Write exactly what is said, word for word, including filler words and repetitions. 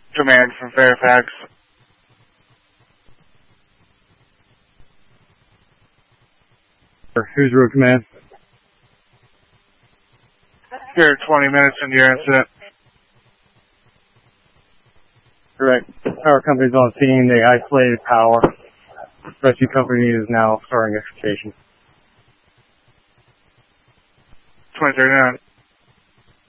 Command from Fairfax. Who's road command? Here, twenty minutes into your incident. Correct. Power company's on scene. They isolated power. Rescue company is now starting extrication. twenty thirty-nine.